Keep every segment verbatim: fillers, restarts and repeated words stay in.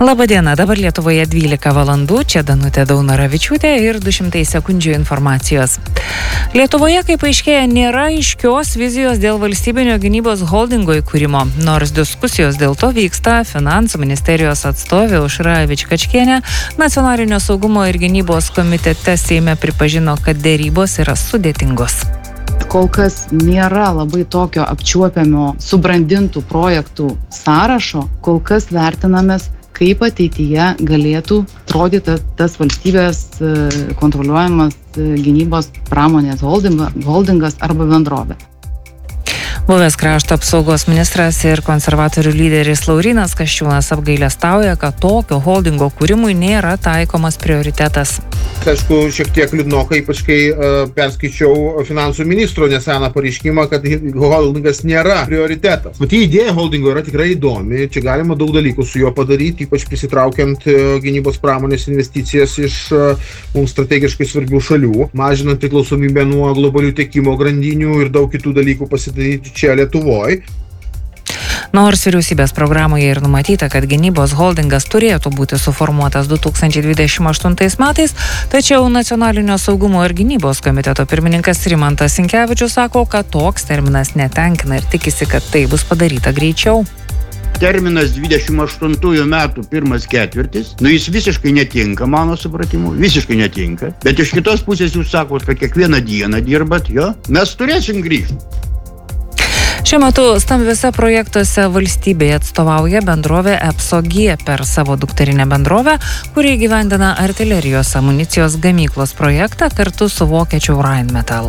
Labadiena, dabar Lietuvoje dvylika valandų, čia Danutė Daunaravičiūtė ir du šimtai sekundžių informacijos. Lietuvoje, kaip aiškėja, nėra aiškios vizijos dėl valstybinio gynybos holdingo įkūrimo, nors diskusijos dėl to vyksta. Finansų ministerijos atstovė Aušra Vičkačkienė Nacionalinio saugumo ir gynybos komitete Seime pripažino, kad dėrybos yra sudėtingos. Kol kas nėra labai tokio apčiuopiamo subrandintų projektų sąrašo, kol kas vertinamės, kaip ateityje galėtų atrodyti tas valstybės kontroliuojamas gynybos pramonės holdingas arba bendrovė. Buvęs krašto apsaugos ministras ir konservatorių lyderis Laurynas Kasčiūnas apgailestauja, kad tokio holdingo kūrimui nėra taikomas prioritetas. Aišku, šiek tiek liūdnoka, ypač kai uh, perskaičiau finansų ministro neseną pareiškimą, kad holdingas nėra prioritetas. Mat, idėja holdingo yra tikrai įdomi, čia galima daug dalykų su juo padaryti, ypač prisitraukiant uh, gynybos pramonės investicijas iš uh, mums strategiškai svarbių šalių, mažinant priklausomybę nuo globalių tiekimo grandinių ir daug kitų dalykų pasidaryti čia Lietuvoje. Nors vyriausybės programoje ir numatyta, kad gynybos holdingas turėtų būti suformuotas du tūkstančiai dvidešimt aštuntais metais, tačiau Nacionalinio saugumo ir gynybos komiteto pirmininkas Rimantas Sinkevičius sako, kad toks terminas netenkina ir tikisi, kad tai bus padaryta greičiau. Terminas dvidešimt aštuntųjų metų pirmas ketvirtis, nu jis visiškai netinka, mano supratimu, visiškai netinka, bet iš kitos pusės jūs sakot, kad kiekvieną dieną dirbat, jo, mes turėsim grįžti. Šiuo metu stambiuose projektuose valstybėje atstovauja bendrovė EPSO-G per savo dukterinę bendrovę, kuri įgyvendina artilerijos amunicijos gamyklos projektą kartu su vokiečių Rheinmetall.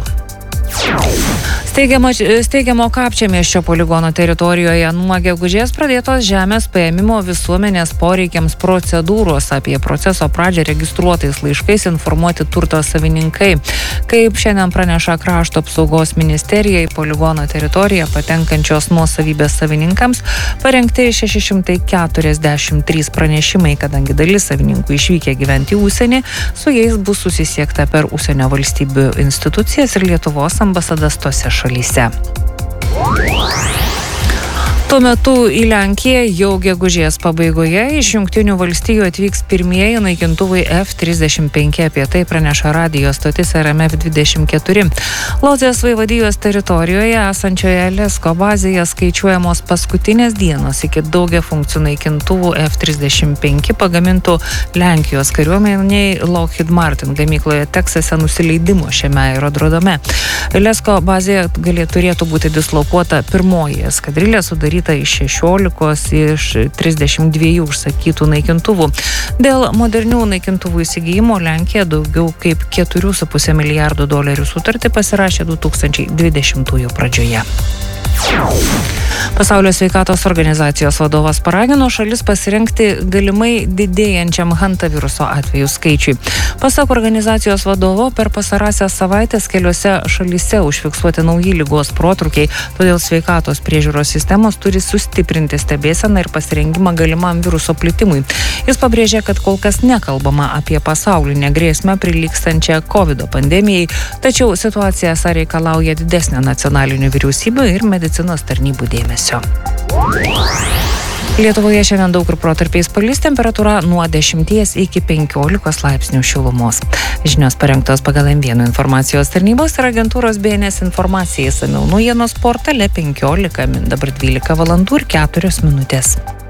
Steigiamo, steigiamo Kapčiamiesčio poligono teritorijoje nuo gegužės pradėtos žemės paėmimo visuomenės poreikiams procedūros. Apie proceso pradžią registruotais laiškais informuoti turto savininkai. Kaip šiandien praneša krašto apsaugos ministerija, į poligono teritoriją patenkančios nuosavybės savininkams parengti šeši šimtai keturiasdešimt trys pranešimai, kadangi dalis savininkų išvykę gyventi į užsienį, su jais bus susisiekta per užsienio valstybių institucijas ir Lietuvos ambasadas tose šalyse. Tuo metu į Lenkiją jau gegužės pabaigoje iš Jungtinių valstijų atvyks pirmieji naikintuvai F trisdešimt penki, apie tai praneša radijo stotis R M F dvidešimt keturi. Lodzės vaivadijos teritorijoje esančioje Lesko bazėje skaičiuojamos paskutinės dienos iki daugiafunkcių naikintuvų F trisdešimt penki pagamintų Lenkijos kariuomeniai Lockheed Martin gamykloje Teksase nusileidimo šiame aerodrome. Lesko bazėje galėtų turėtų būti dislokuota pirmoji eskadrilė, sudaryta iš šešiolikos iš trisdešimt dviejų užsakytų naikintuvų. Dėl modernių naikintuvų įsigijimo Lenkija daugiau kaip keturi su puse milijardų dolerių sutartį pasirašė du tūkstančiai dvidešimtųjų pradžioje. Pasaulio sveikatos organizacijos vadovas paragino šalis pasirengti galimai didėjančiam hantaviruso atvejų skaičiui. Pasak organizacijos vadovo, per pastarąsias savaitės keliose šalyse užfiksuoti nauji ligos protrukiai, todėl sveikatos priežiūros sistemos turi sustiprinti stebėseną ir pasirengimą galimam viruso plitimui. Jis pabrėžė, kad kol kas nekalbama apie pasaulinę grėsmę prilygstančią COVID pandemijai, tačiau situacija esą reikalauja didesnio nacionalinių vyriausybių ir medicinos tarnybų dėmesio. Lietuvoje šiandien daug kur protarpiais palis, temperatūra nuo dešimties iki penkiolikos laipsnių šilumos. Žinios parengtos pagal M vienas informacijos tarnybos ir agentūros B N S informacijai, išsamiau naujienos portale penkiolika min, dabar dvylika valandų ir keturios minutės.